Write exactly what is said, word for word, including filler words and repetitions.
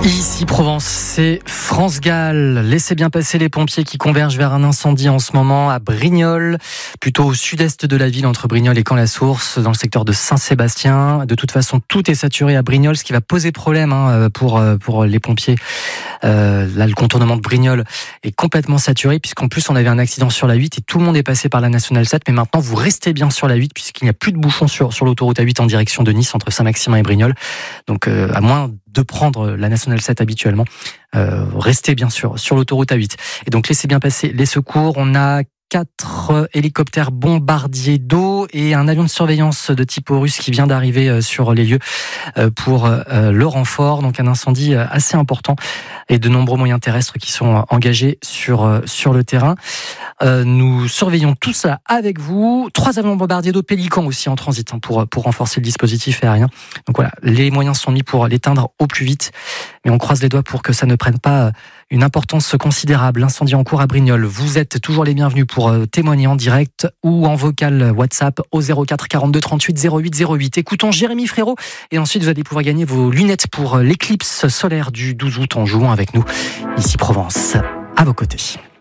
Ici Provence, c'est France Gall. Laissez bien passer les pompiers qui convergent vers un incendie en ce moment à Brignoles, plutôt au sud-est de la ville, entre Brignoles et Caen-la-Source, dans le secteur de Saint-Sébastien. De toute façon, tout est saturé à Brignoles, ce qui va poser problème hein, pour, pour les pompiers. Euh, là, le contournement de Brignoles est complètement saturé, puisqu'en plus, on avait un accident sur la huit et tout le monde est passé par la Nationale sept. Mais maintenant, vous restez bien sur la huit, puisqu'il n'y a plus de bouchons sur, sur l'autoroute A huit en direction de Nice, entre Saint-Maximin et Brignoles. Donc, euh, à moins de prendre la Nationale sept habituellement, euh, restez bien sûr sur l'autoroute A huit. Et donc, laissez bien passer les secours. On a quatre hélicoptères bombardiers d'eau et un avion de surveillance de type russe qui vient d'arriver sur les lieux pour le renfort. Donc un incendie assez important et de nombreux moyens terrestres qui sont engagés sur, sur le terrain. Nous surveillons tout ça avec vous. Trois avions bombardiers d'eau Pélican aussi en transit pour, pour renforcer le dispositif aérien. Donc voilà, les moyens sont mis pour l'éteindre au plus vite. Mais on croise les doigts pour que ça ne prenne pas une importance considérable. L'incendie en cours à Brignoles. Vous êtes toujours les bienvenus pour témoigner en direct ou en vocal WhatsApp au zéro quatre quarante-deux trente-huit zéro huit zéro huit. Écoutons Jérémy Frérot et ensuite vous allez pouvoir gagner vos lunettes pour l'éclipse solaire du douze août en jouant avec nous. Ici Provence, à vos côtés.